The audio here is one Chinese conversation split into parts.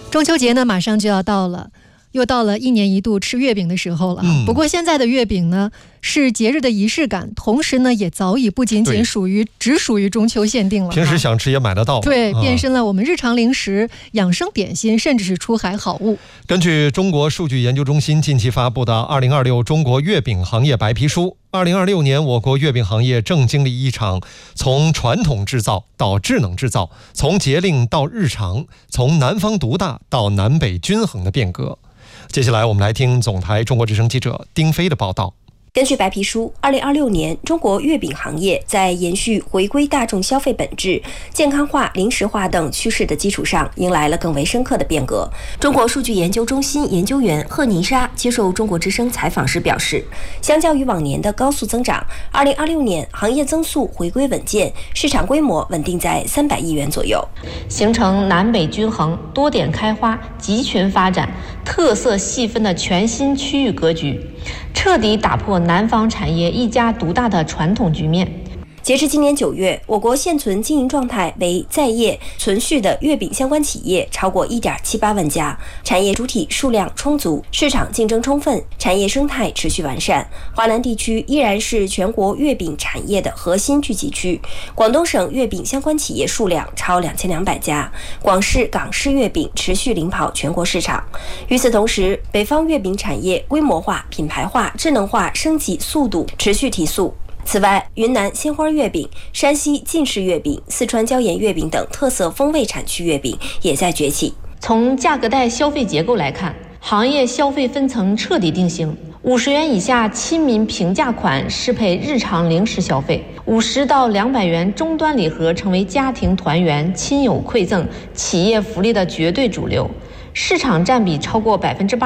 中秋节呢，马上就要到了，又到了一年一度吃月饼的时候了。不过现在的月饼呢，是节日的仪式感，同时呢，也早已不仅仅只属于中秋限定了。 平时想吃也买得到。 对，变身了我们日常零食、养生点心，甚至是出海好物。 根据中国数据研究中心近期发布的《2026中国月饼行业白皮书》，2026年我国月饼行业正经历一场从传统制造到智能制造，从节令到日常，从南方独大到南北均衡的变革。接下来我们来听总台中国之声记者丁飞的报道。 根据白皮书，2026年中国月饼行业在延续回归大众消费本质、健康化、零食化等趋势的基础上，迎来了更为深刻的变革。中国数据研究中心研究员贺妮莎接受中国之声采访时表示，相较于往年的高速增长，2026年行业增速回归稳健，市场规模稳定在300亿元左右， 形成南北均衡、多点开花、集群发展、特色细分的全新区域格局，彻底打破南方产业一家独大的传统局面。 截至今年9月，我国现存经营状态为在业存续的月饼相关企业超过1.78万家，产业主体数量充足，市场竞争充分，产业生态持续完善。华南地区依然是全国月饼产业的核心聚集区，广东省月饼相关企业数量超2200家，广式、港式月饼持续领跑全国市场。与此同时，北方月饼产业规模化、品牌化、智能化升级速度持续提速。此外，云南鲜花月饼、山西晋式月饼、四川椒盐月饼等特色风味产区月饼也在崛起。 从价格带消费结构来看，行业消费分层彻底定型。50元以下亲民平价款适配日常零食消费，50到200元终端礼盒成为家庭团圆、亲友馈赠、企业福利的绝对主流，市场占比超过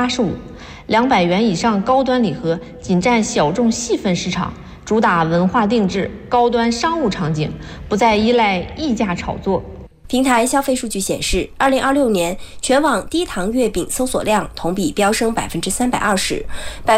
85%。200元以上高端礼盒仅占小众细分市场，主打文化定制、高端商务场景，不再依赖溢价炒作。 平台消费数据显示，2026年全网低糖月饼搜索量同比飙升320%，